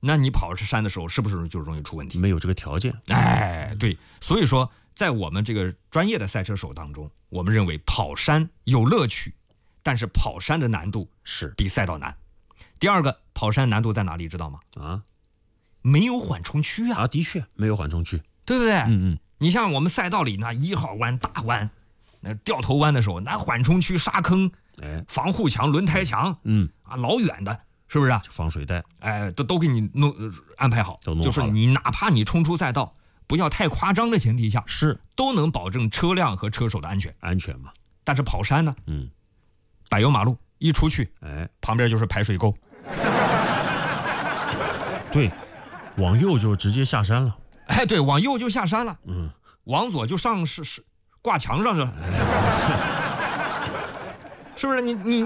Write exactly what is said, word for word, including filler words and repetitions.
那你跑山的时候是不是就容易出问题？ 没有这个条件。 哎，对，所以说在我们这个专业的赛车手当中，我们认为跑山有乐趣，但是跑山的难度是比赛道难。第二个，跑山难度在哪里知道吗？ 啊， 没有缓冲区啊！ 啊，的确没有缓冲区， 对不对？ 嗯嗯， 你像我们赛道里那一号弯、大弯，那掉头弯的时候，那缓冲区、沙坑、 哎， 防护墙、轮胎墙， 嗯啊，老远的，是不是？ 防水带， 哎，都都给你弄、呃、安排好， 都弄好了就是你哪怕你冲出赛道，不要太夸张的前提下， 是都能保证车辆和车手的安全。 安全嘛。 但是跑山呢， 嗯， 柏油马路一出去， 哎， 旁边就是排水沟， 对，往右就直接下山了。 哎，对，往右就下山了， 嗯， 往左就上是是挂墙上去了，是不是？你你